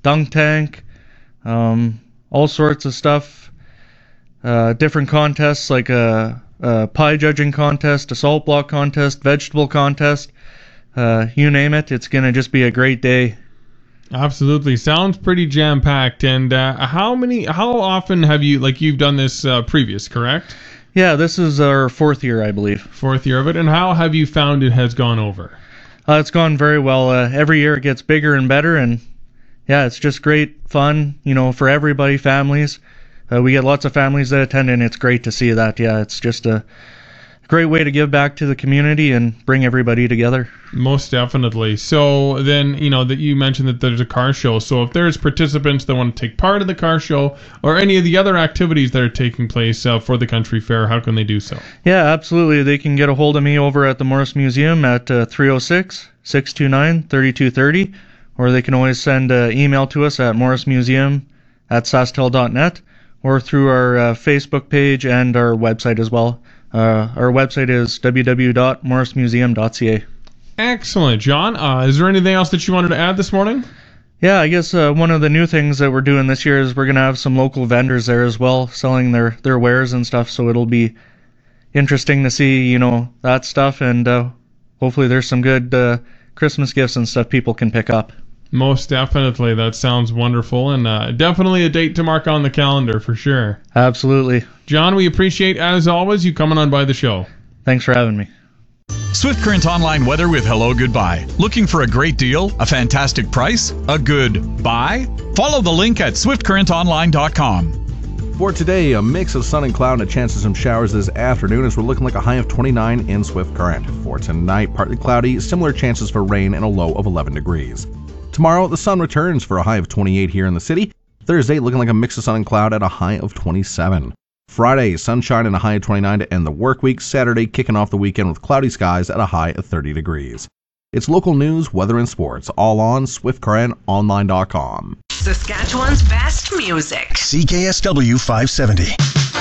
dunk tank, all sorts of stuff. Different contests like a pie judging contest, a salt block contest, vegetable contest. You name it, it's going to just be a great day. Absolutely. Sounds pretty jam-packed. And how often have you've done this previous, correct? Yeah, this is our 4th year, I believe. 4th year of it. And how have you found it has gone over? It's gone very well. Every year it gets bigger and better, and yeah, it's just great fun, for everybody, families. We get lots of families that attend, and it's great to see that. Yeah, it's just a great way to give back to the community and bring everybody together. Most definitely. So then, that you mentioned that there's a car show. So if there's participants that want to take part of the car show or any of the other activities that are taking place for the country fair, how can they do so? Yeah, absolutely. They can get a hold of me over at the Morris Museum at 306-629-3230, or they can always send an email to us at morrismuseum@sasktel.net, or through our Facebook page and our website as well. Our website is www.morrismuseum.ca. Excellent. John, is there anything else that you wanted to add this morning? Yeah, I guess one of the new things that we're doing this year is we're going to have some local vendors there as well, selling their wares and stuff, so it'll be interesting to see, that stuff, and hopefully there's some good Christmas gifts and stuff people can pick up. Most definitely. That sounds wonderful, and definitely a date to mark on the calendar for sure. Absolutely. John, we appreciate, as always, you coming on by the show. Thanks for having me. Swift Current Online Weather with Hello Goodbye. Looking for a great deal? A fantastic price? A good buy? Follow the link at swiftcurrentonline.com. For today, a mix of sun and cloud and a chance of some showers this afternoon as we're looking like a high of 29 in Swift Current. For tonight, partly cloudy, similar chances for rain and a low of 11 degrees. Tomorrow, the sun returns for a high of 28 here in the city. Thursday, looking like a mix of sun and cloud at a high of 27. Friday, sunshine and a high of 29 to end the work week. Saturday, kicking off the weekend with cloudy skies at a high of 30 degrees. It's local news, weather, and sports, all on SwiftCurrentOnline.com. Saskatchewan's best music. CKSW 570.